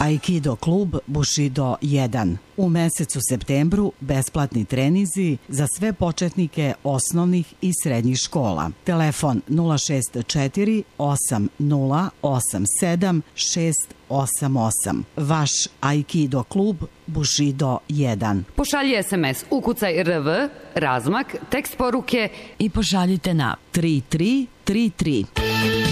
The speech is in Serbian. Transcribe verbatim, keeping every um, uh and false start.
Aikido klub Bushido jedan. U mesecu septembru besplatni trenizi za sve početnike osnovnih i srednjih škola. Telefon nula šest četiri osam nula osam sedam šest osam osam. Vaš Aikido klub Bushido jedan. Pošalji es em es, ukucaj R V, razmak, tekst poruke i pošaljite na tri tri tri tri.